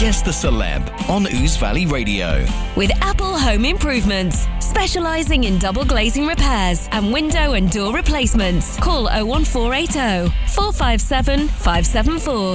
Guess the Celeb on Ouse Valley Radio. With Apple Home Improvements, specialising in double glazing repairs and window and door replacements. Call 01480 457 574.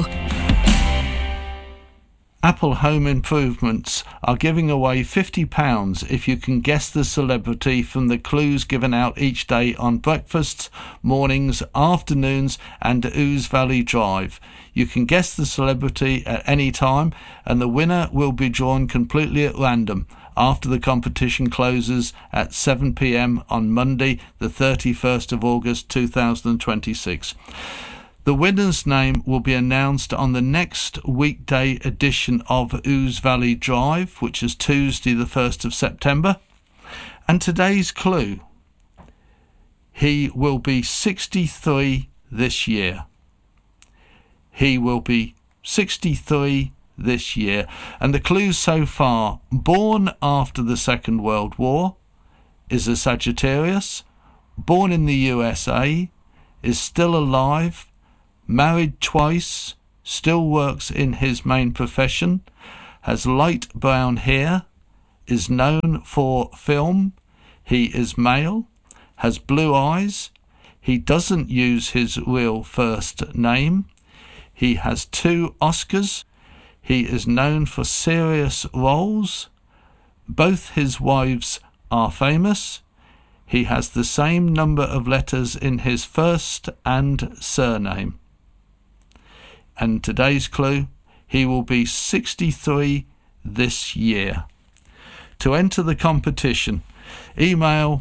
Apple Home Improvements are giving away £50 if you can guess the celebrity from the clues given out each day on breakfasts, mornings, afternoons and Ouse Valley Drive. You can guess the celebrity at any time and the winner will be drawn completely at random after the competition closes at 7 p.m. on Monday the 31st of August 2026. The winner's name will be announced on the next weekday edition of Ouse Valley Drive, which is Tuesday the 1st of September. And today's clue: he will be 63 this year. He will be 63 this year. And the clues so far: born after the Second World War, is a Sagittarius, born in the USA, is still alive, married twice, still works in his main profession, has light brown hair, is known for film, he is male, has blue eyes, he doesn't use his real first name, he has 2 Oscars, he is known for serious roles, both his wives are famous, he has the same number of letters in his first and surname. And today's clue: he will be 63 this year. To enter the competition, email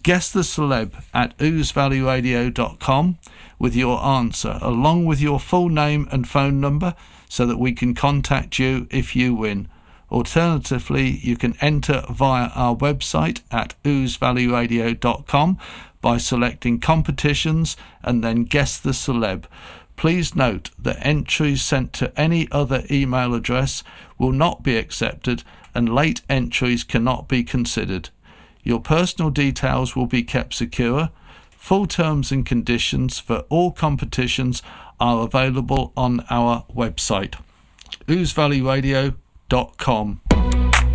guesstheceleb@ousevalleyradio.com with your answer, along with your full name and phone number, so that we can contact you if you win. Alternatively, you can enter via our website at ousevalleyradio.com by selecting competitions and then guess the celeb. Please note that entries sent to any other email address will not be accepted and late entries cannot be considered. Your personal details will be kept secure. Full terms and conditions for all competitions are available on our website, ousevalleyradio.com.